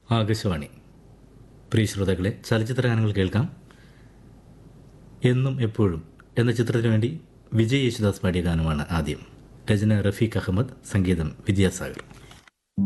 ആകാശവാണി. പ്രിയ ശ്രോതാക്കളെ, ചലച്ചിത്ര ഗാനങ്ങൾ കേൾക്കാം. എന്നും എപ്പോഴും എന്ന ചിത്രത്തിനു വേണ്ടി വിജയ് യേശുദാസ് പാടിയ ഗാനമാണ് ആദ്യം. രചന റഫീഖ് അഹമ്മദ്, സംഗീതം വിദ്യാസാഗർ.